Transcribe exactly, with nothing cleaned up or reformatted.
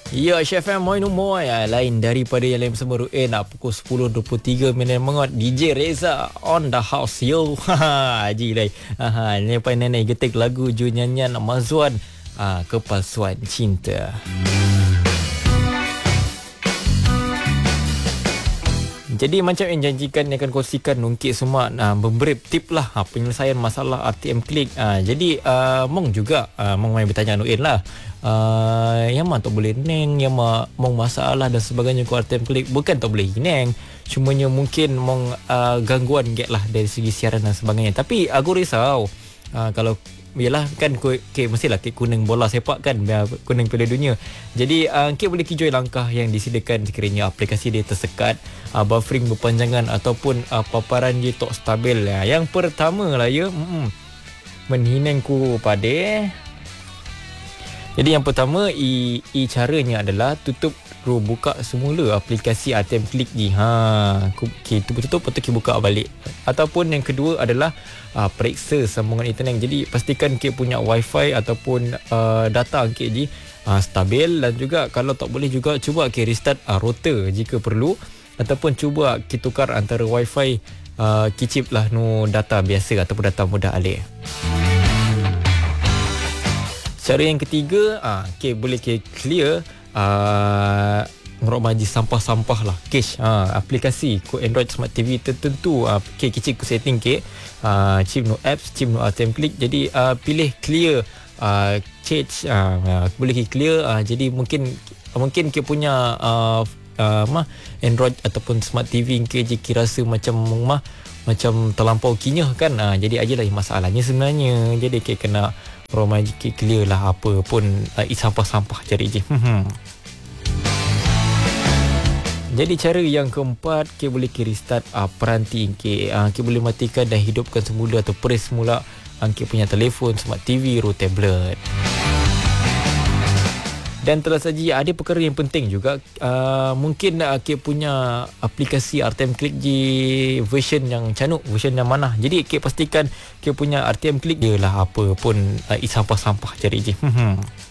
Ya, Chef M, moi no moi. Lain daripada yang lain bersama Ruin. Pukul sepuluh dua puluh tiga minit mengot. D J Reza on the house. Yo. Haji lai. Ha, ni apa nenek getik lagu Ju nyanyian Mazwan. Ah, Kepalsuan Cinta. Jadi macam yang janjikan, yang akan kongsikan nungkit semua uh, memberi tip lah uh, penyelesaian masalah R T M klik. Uh, jadi uh, mong juga uh, mong main bertanya Nuin lah. Uh, yang mah tak boleh neng, yang mah mong masalah dan sebagainya ku R T M klik, bukan tak boleh neng. Cumanya mungkin mong uh, gangguan get lah dari segi siaran dan sebagainya. Tapi aku risau uh, kalau yalah kan ke mestilah ke kuning bola sepak kan, kuning Piala Dunia. Jadi uh, ke boleh kijoi langkah yang disediakan sekiranya aplikasi dia tersekat, uh, buffering berpanjangan ataupun uh, paparan dia tak stabil. Ya. Yang pertama lah ya, mm, menhinang ku pada. Jadi yang pertama i, i caranya adalah tutup ru buka semula aplikasi R T M klik ni. Ha, okey, tu betul-betul patut kita buka balik. Ataupun yang kedua adalah uh, periksa sambungan internet. Jadi pastikan kita punya wifi ataupun uh, data kita ni uh, stabil, dan juga kalau tak boleh juga cuba kita restart uh, router jika perlu, ataupun cuba kita tukar antara wifi uh, kicip lah no data biasa ataupun data mudah alih. Cara yang ketiga, ah, okay, boleh okay, clear uh, ngerok maji sampah-sampah lah cache, uh, aplikasi ku Android Smart T V tertentu. uh, okay, kecil ku setting ke uh, chip no apps, chip no R T M klik. Jadi uh, pilih clear uh, cache, uh, uh, boleh ke clear. uh, jadi mungkin mungkin ke punya uh, uh, mah Android ataupun Smart T V ke je kira rasa macam mah macam terlampau kinyah kan. uh, jadi ajalah masalahnya sebenarnya. Jadi ke kena Roma jika clear lah apa pun uh, sampah-sampah cari je. Jadi cara yang keempat, kita boleh ke restart uh, peranti kita. Uh, kita boleh matikan dan hidupkan semula atau press semula uh, kita punya telefon, smart T V, atau tablet. Dan telah saja ada perkara yang penting juga. Uh, mungkin uh, kita punya aplikasi R T M klik di version yang canuk, version yang mana. Jadi kita pastikan kita punya R T M klik dia lah apa pun uh, sampah-sampah cari je.